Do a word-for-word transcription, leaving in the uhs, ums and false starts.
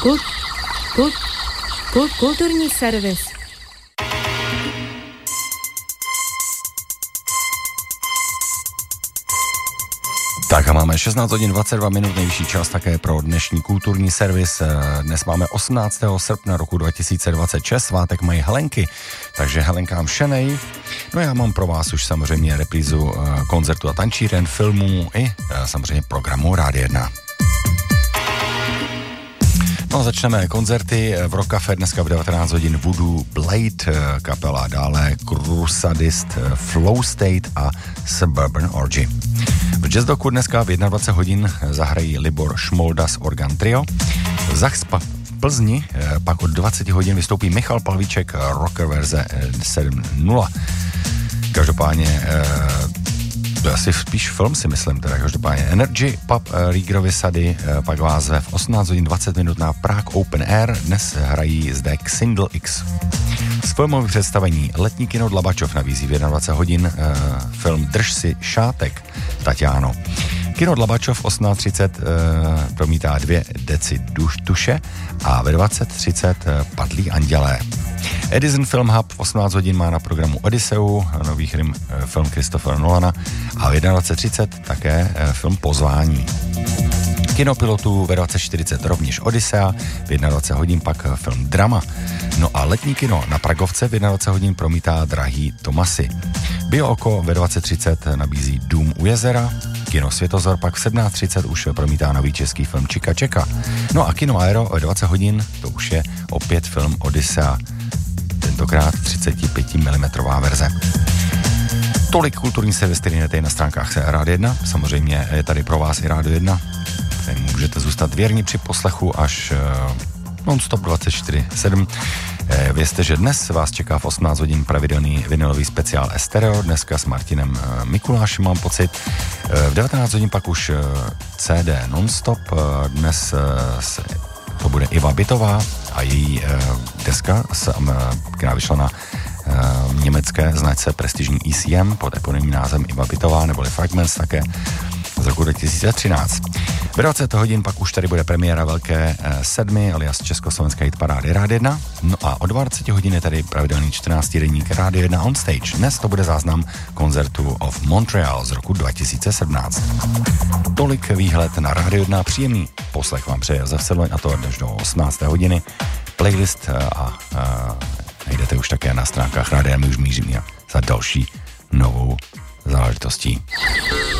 Kult, kult, kult, kulturní servis. Tak a máme šestnáct hodin dvacet dva minut, nejvyšší čas také pro dnešní kulturní servis. Dnes máme osmnáctého srpna roku dva tisíce dvacet šest, svátek mají Helenky, takže Helenkám šenej. No já mám pro vás už samozřejmě reprízu koncertu a tančíren, filmů i samozřejmě programu Rádia jedna. No, začneme koncerty v Rock Café dneska v devatenáct hodin Voodoo Blade, kapela dále Crusadist, Flow State a Suburban Orgy. V Jazzdoku dneska v dvacet jedna hodin zahrají Libor Šmolda z Organ Trio. V Zachspa v Plzni pak od dvacet hodin vystoupí Michal Palvíček, rocker verze sedm nula. Každopádně to je asi spíš film, si myslím, teda každopádně Energy Pub Rígerovy sady pak vás zve v osmnáct hodin dvacet minut na Prague Open Air, dnes hrají zde Xindl X. Z filmových představení Letní kino Dlabačov nabízí v dvacet jedna hodin eh, film Drž si šátek, Tatiano. Kino Dlabačov v osmnáct třicet eh, promítá dvě deci duš, tuše a ve dvacet třicet eh, Padlí andělé. Edison Film Hub v osmnáct hodin má na programu Odysseu, nový film, eh, film Christophera Nolana a v dvacet třicet také eh, film Pozvání. Kinopilotu ve dvacet čtyřicet rovněž Odyssea, v dvacet jedna hodin pak film Drama. No a letní kino na Pragovce v dvacet jedna hodin promítá Drahý Tomasy. Biooko ve dvacet třicet nabízí Dům u jezera, kino Světozor pak v sedmnáct třicet už promítá nový český film Čika Čeka. No a kino Aero ve dvacet hodin to už je opět film Odyssea, tentokrát třicet pět milimetrů verze. Tolik kulturní servis, který najdete na stránkách Rádia jedna, samozřejmě je tady pro vás i Rádio jedna, který můžete zůstat věrní při poslechu až uh, non-stop dvacet čtyři sedm. Eh, vězte, že dnes vás čeká v osmnáct hodin pravidelný vinylový speciál Estereo, dneska s Martinem uh, Mikulášem mám pocit. Eh, v devatenáct hodin pak už uh, C D non-stop, uh, dnes uh, se, to bude Iva Bitová a její uh, deska, uh, která vyšla na uh, německé značce prestižní E C M pod eponymním názvem Iva Bitová neboli Fragments také z roku dva tisíce třináct. V dvacet hodin pak už tady bude premiéra Velké eh, sedmi, alias Československé hitparády Rádia jedna. No a o dvacet hodin je tady pravidelný čtrnáctidenník Rádia jedna on stage. Dnes to bude záznam koncertu of Montreal z roku dva tisíce sedmnáct. Tolik výhled na Rádio jedna, příjemný poslech vám přeje Josef Sedloň a to až do osmnácté hodiny. Playlist a, a najdete už také na stránkách Rádia, my už míříme za další novou záležitostí.